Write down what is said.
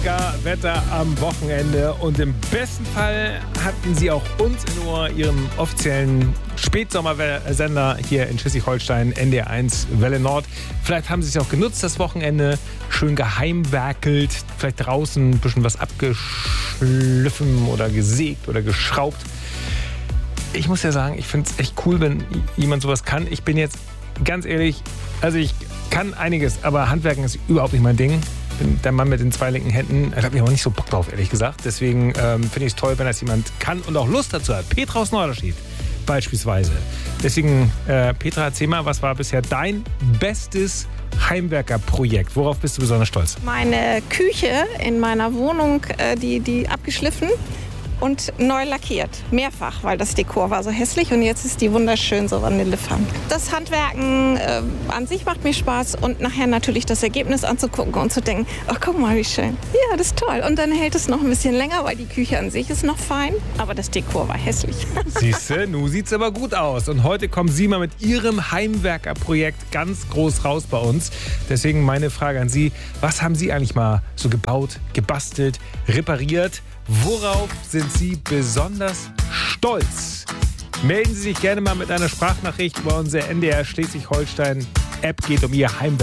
mega Wetter am Wochenende und im besten Fall hatten Sie auch uns in Ohr, Ihrem offiziellen Spätsommersender hier in Schleswig-Holstein, NDR1 Welle Nord. Vielleicht haben Sie es auch genutzt, das Wochenende, schön geheimwerkelt, vielleicht draußen ein bisschen was abgeschliffen oder gesägt oder geschraubt. Ich muss ja sagen, ich finde es echt cool, wenn jemand sowas kann. Ich bin jetzt ganz ehrlich, also ich kann einiges, aber Handwerken ist überhaupt nicht mein Ding. Bin der Mann mit den zwei linken Händen. Da habe ich aber nicht so Bock drauf, ehrlich gesagt. Deswegen finde ich es toll, wenn das jemand kann und auch Lust dazu hat. Petra aus Norderstedt beispielsweise. Deswegen, Petra, erzähl mal, was war bisher dein bestes Heimwerkerprojekt? Worauf bist du besonders stolz? Meine Küche in meiner Wohnung, die abgeschliffen und neu lackiert. Mehrfach, weil das Dekor war so hässlich und jetzt ist die wunderschön so vanillefarben. Das Handwerken an sich macht mir Spaß und nachher natürlich das Ergebnis anzugucken und zu denken, ach guck mal, wie schön. Ja, das ist toll. Und dann hält es noch ein bisschen länger, weil die Küche an sich ist noch fein, aber das Dekor war hässlich. Siehste, nun sieht's aber gut aus. Und heute kommen Sie mal mit Ihrem Heimwerkerprojekt ganz groß raus bei uns. Deswegen meine Frage an Sie, was haben Sie eigentlich mal so gebaut, gebastelt, repariert? Worauf sind Sie besonders stolz? Melden Sie sich gerne mal mit einer Sprachnachricht über unsere NDR Schleswig-Holstein-App. Geht um Ihr Heimwerk.